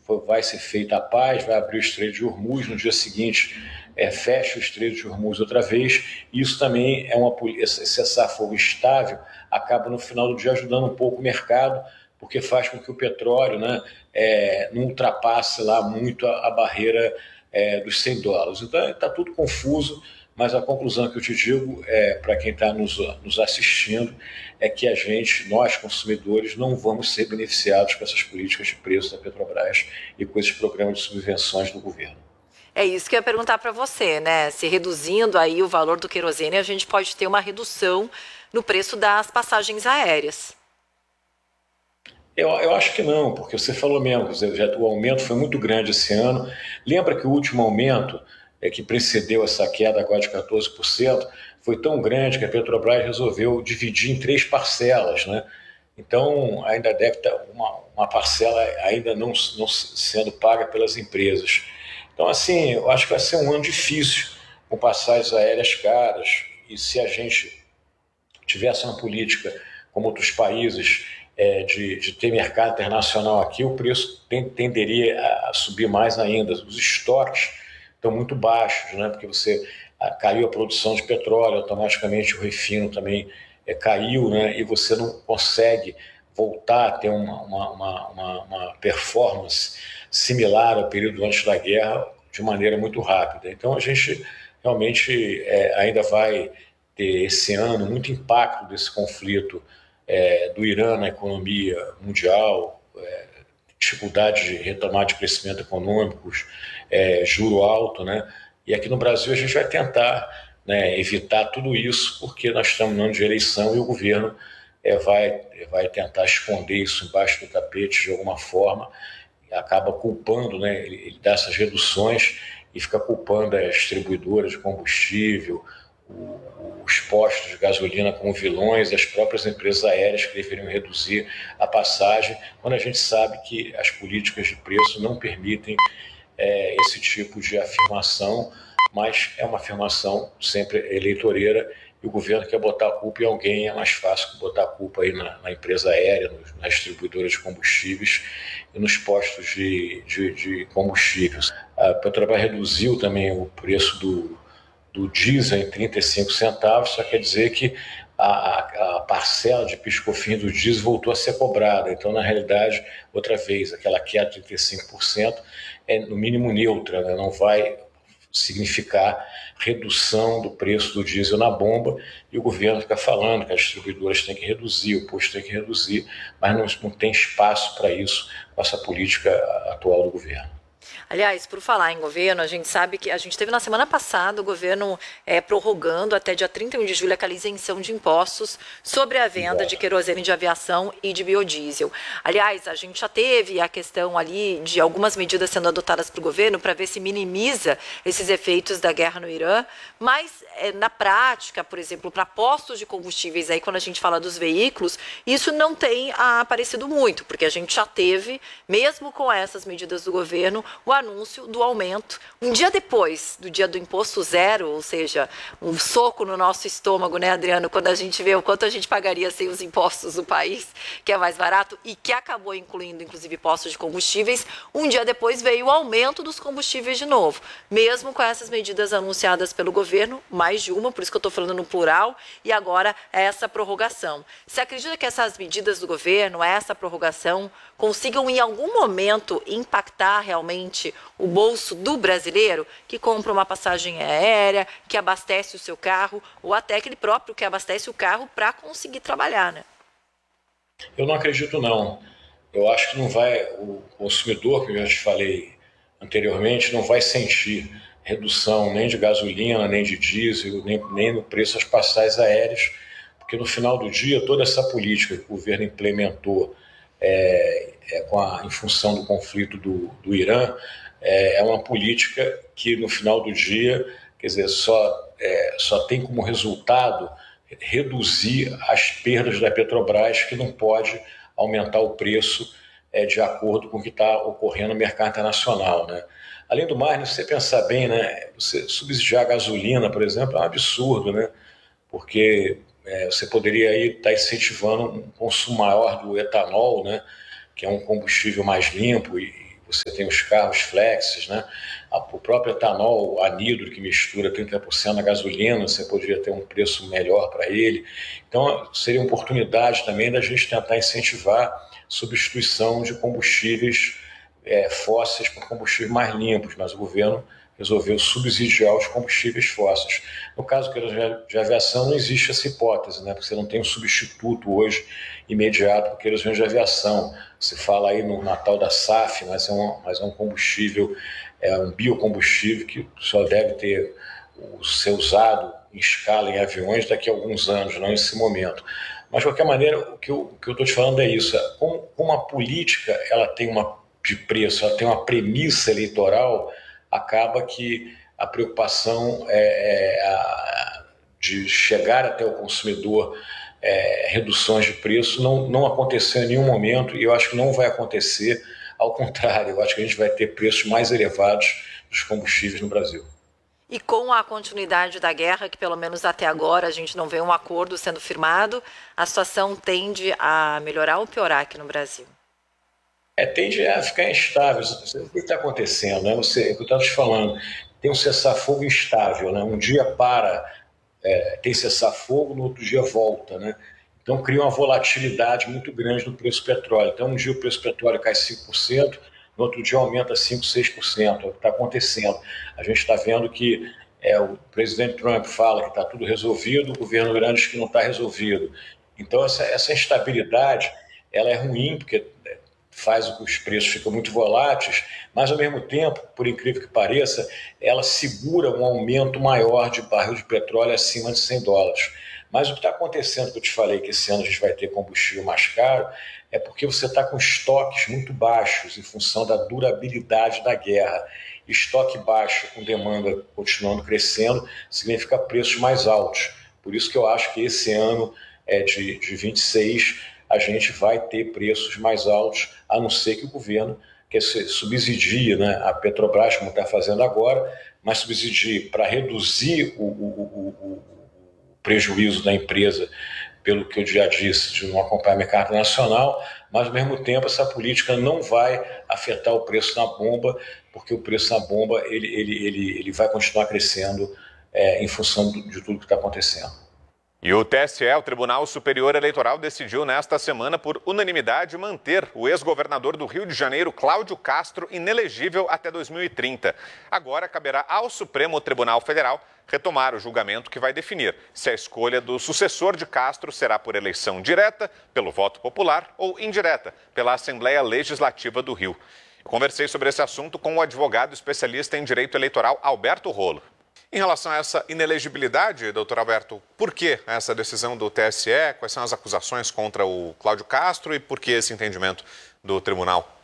vai ser feita a paz, vai abrir o Estreito de Hormuz, no dia seguinte fecha o Estreito de Hormuz outra vez. Isso também esse cessar-fogo estável acaba no final do dia ajudando um pouco o mercado, porque faz com que o petróleo, né, não ultrapasse lá muito a barreira dos $100. Então está tudo confuso, mas a conclusão que eu te digo, para quem está nos assistindo, é que nós consumidores, não vamos ser beneficiados com essas políticas de preço da Petrobras e com esses programas de subvenções do governo. É isso que eu ia perguntar para você, né? Se reduzindo aí o valor do querosene, a gente pode ter uma redução no preço das passagens aéreas. Eu acho que não, porque você falou mesmo, o aumento foi muito grande esse ano. Lembra que o último aumento, que precedeu essa queda agora de 14%, foi tão grande que a Petrobras resolveu dividir em 3 parcelas, né? Então, ainda deve estar uma parcela ainda não sendo paga pelas empresas. Então, assim, eu acho que vai ser um ano difícil, com passagens aéreas caras, e se a gente tivesse uma política como outros países de ter mercado internacional aqui, o preço tenderia a subir mais ainda. Os estoques estão muito baixos, né? Porque caiu a produção de petróleo, automaticamente o refino também caiu, né? E você não consegue voltar a ter uma performance similar ao período antes da guerra de maneira muito rápida. Então a gente realmente ainda vai ter esse ano muito impacto desse conflito do Irã na economia mundial, dificuldade de retomar de crescimento econômicos, juro alto, né? E aqui no Brasil a gente vai tentar, né, evitar tudo isso, porque nós estamos no ano de eleição e o governo vai tentar esconder isso embaixo do tapete de alguma forma, acaba culpando, né? Ele dá essas reduções e fica culpando as distribuidoras de combustível, os postos de gasolina como vilões, as próprias empresas aéreas que deveriam reduzir a passagem, quando a gente sabe que as políticas de preço não permitem esse tipo de afirmação, mas é uma afirmação sempre eleitoreira, e o governo quer botar a culpa em alguém. É mais fácil que botar a culpa aí na empresa aérea, nas distribuidoras de combustíveis e nos postos de combustíveis. A Petrobras reduziu também o preço do diesel em 35 centavos, só quer dizer que a parcela de PIS/COFINS do diesel voltou a ser cobrada. Então, na realidade, outra vez, aquela queda de 35% é no mínimo neutra, né? Não vai significar redução do preço do diesel na bomba, e o governo fica falando que as distribuidoras têm que reduzir, o posto tem que reduzir, mas não tem espaço para isso com essa política atual do governo. Aliás, por falar em governo, a gente sabe que a gente teve na semana passada o governo prorrogando até dia 31 de julho aquela isenção de impostos sobre a venda de querosene de aviação e de biodiesel. Aliás, a gente já teve a questão ali de algumas medidas sendo adotadas pelo governo para ver se minimiza esses efeitos da guerra no Irã, mas na prática, por exemplo, para postos de combustíveis, aí quando a gente fala dos veículos, isso não tem aparecido muito, porque a gente já teve, mesmo com essas medidas do governo, o anúncio do aumento, um dia depois do dia do imposto zero, ou seja, um soco no nosso estômago, né, Adriano, quando a gente vê o quanto a gente pagaria sem os impostos do país, que é mais barato, e que acabou incluindo, inclusive, postos de combustíveis, um dia depois veio o aumento dos combustíveis de novo, mesmo com essas medidas anunciadas pelo governo, mais de uma, por isso que eu estou falando no plural, e agora essa prorrogação. Você acredita que essas medidas do governo, essa prorrogação, consigam em algum momento impactar realmente o bolso do brasileiro que compra uma passagem aérea, que abastece o seu carro, ou até aquele próprio que abastece o carro para conseguir trabalhar, né? Eu não acredito, não. Eu acho que não vai, o consumidor, que eu já te falei anteriormente, não vai sentir redução nem de gasolina, nem de diesel, nem no preço das passagens aéreas, porque no final do dia toda essa política que o governo implementou em função do conflito do Irã é uma política que no final do dia, quer dizer, só tem como resultado reduzir as perdas da Petrobras, que não pode aumentar o preço de acordo com o que está ocorrendo no mercado internacional, né? Além do mais, se você pensar bem, né, você subsidiar a gasolina, por exemplo, é um absurdo, né? Porque você poderia aí estar incentivando um consumo maior do etanol, né, que é um combustível mais limpo e você tem os carros flexes, né? O próprio etanol anidro, que mistura 30% na gasolina, você poderia ter um preço melhor para ele. Então, seria uma oportunidade também da gente tentar incentivar a substituição de combustíveis fósseis por combustíveis mais limpos, mas o governo resolveu subsidiar os combustíveis fósseis. No caso de aviação, não existe essa hipótese, né? Porque você não tem um substituto hoje imediato para o querosene de aviação. Se fala aí no Natal da SAF, mas é um combustível, um biocombustível que só deve ser usado em escala em aviões daqui a alguns anos, não nesse momento. Mas, de qualquer maneira, o que eu estou te falando é isso. Como a política ela tem de preço, ela tem uma premissa eleitoral, acaba que a preocupação de chegar até o consumidor reduções de preço não aconteceu em nenhum momento, e eu acho que não vai acontecer. Ao contrário, eu acho que a gente vai ter preços mais elevados dos combustíveis no Brasil. E com a continuidade da guerra, que pelo menos até agora a gente não vê um acordo sendo firmado, a situação tende a melhorar ou piorar aqui no Brasil? Tende a ficar instável. O que está acontecendo? Né? O que eu estava te falando, tem um cessar-fogo instável. Né? Um dia tem cessar-fogo, no outro dia volta. Né? Então cria uma volatilidade muito grande no preço do petróleo. Então um dia o preço do petróleo cai 5%, no outro dia aumenta 5%, 6%. É o que está acontecendo. A gente está vendo que o presidente Trump fala que está tudo resolvido, o governo iraniano diz que não está resolvido. Então essa instabilidade ela é ruim, porque faz com que os preços fiquem muito voláteis, mas ao mesmo tempo, por incrível que pareça, ela segura um aumento maior de barril de petróleo acima de $100. Mas o que está acontecendo, que eu te falei que esse ano a gente vai ter combustível mais caro, é porque você está com estoques muito baixos em função da durabilidade da guerra. Estoque baixo com demanda continuando crescendo significa preços mais altos. Por isso que eu acho que esse ano de 26 a gente vai ter preços mais altos, a não ser que o governo subsidie, né, a Petrobras, como está fazendo agora, mas subsidie para reduzir o prejuízo da empresa, pelo que eu já disse, de não acompanhar o mercado nacional, mas ao mesmo tempo essa política não vai afetar o preço na bomba, porque o preço na bomba ele vai continuar crescendo em função de tudo que está acontecendo. E o TSE, o Tribunal Superior Eleitoral, decidiu nesta semana, por unanimidade, manter o ex-governador do Rio de Janeiro, Cláudio Castro, inelegível até 2030. Agora caberá ao Supremo Tribunal Federal retomar o julgamento que vai definir se a escolha do sucessor de Castro será por eleição direta, pelo voto popular, ou indireta, pela Assembleia Legislativa do Rio. Eu conversei sobre esse assunto com o advogado especialista em direito eleitoral, Alberto Rolo. Em relação a essa inelegibilidade, doutor Alberto, por que essa decisão do TSE? Quais são as acusações contra o Cláudio Castro e por que esse entendimento do tribunal?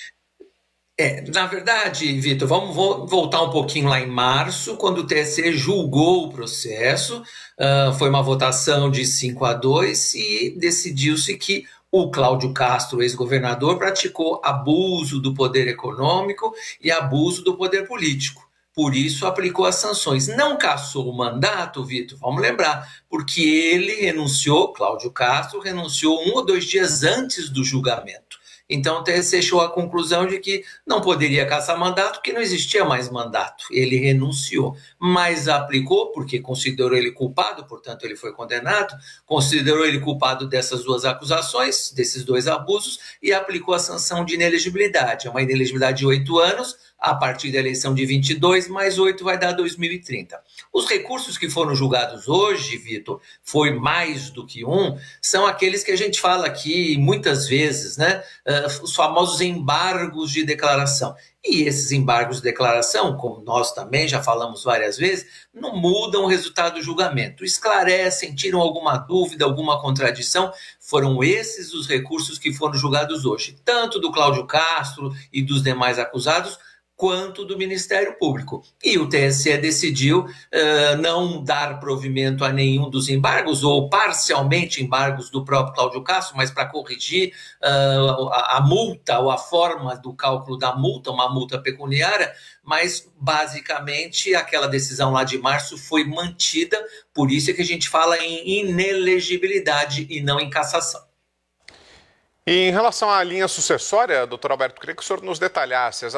Na verdade, Vitor, vamos voltar um pouquinho lá em março, quando o TSE julgou o processo. Foi uma votação de 5-2 e decidiu-se que o Cláudio Castro, ex-governador, praticou abuso do poder econômico e abuso do poder político. Por isso, aplicou as sanções. Não cassou o mandato, Vitor, vamos lembrar, porque ele renunciou, Cláudio Castro, renunciou 1 ou 2 dias antes do julgamento. Então, o TSE chegou à conclusão de que não poderia cassar mandato, porque não existia mais mandato. Ele renunciou, mas aplicou, porque considerou ele culpado, portanto, ele foi condenado, considerou ele culpado dessas 2 acusações, desses 2 abusos, e aplicou a sanção de inelegibilidade. É uma inelegibilidade de 8 anos, a partir da eleição de 22, mais 8 vai dar 2030. Os recursos que foram julgados hoje, Vitor, foi mais do que um, são aqueles que a gente fala aqui muitas vezes, né? Os famosos embargos de declaração. E esses embargos de declaração, como nós também já falamos várias vezes, não mudam o resultado do julgamento. Esclarecem, tiram alguma dúvida, alguma contradição. Foram esses os recursos que foram julgados hoje, tanto do Cláudio Castro e dos demais acusados, quanto do Ministério Público. E o TSE decidiu não dar provimento a nenhum dos embargos, ou parcialmente embargos do próprio Cláudio Castro, mas para corrigir a multa, ou a forma do cálculo da multa, uma multa pecuniária, mas basicamente aquela decisão lá de março foi mantida, por isso é que a gente fala em inelegibilidade e não em cassação. E em relação à linha sucessória, doutor Alberto, queria que o senhor nos detalhasse